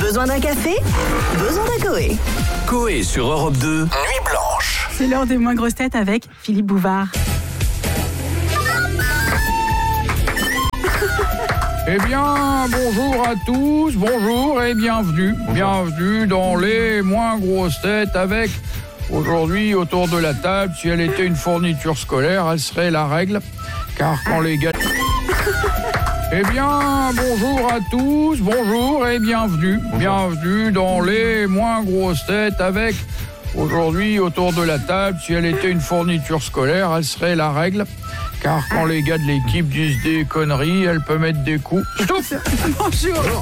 Besoin d'un café? Besoin d'un Coé. Coé sur Europe 2, Nuit Blanche. C'est l'heure des moins grosses têtes avec Philippe Bouvard. Eh bien, bonjour à tous, bonjour et bienvenue. Bienvenue dans les moins grosses têtes avec, aujourd'hui, autour de la table, si elle était une fourniture scolaire, elle serait la règle. Car quand les gars... Eh bien, bonjour à tous, bonjour et bienvenue. Bienvenue dans les moins grosses têtes avec, aujourd'hui, autour de la table, si elle était une fourniture scolaire, elle serait la règle. Car quand les gars de l'équipe disent des conneries, elle peut mettre des coups. Stop. Bonjour.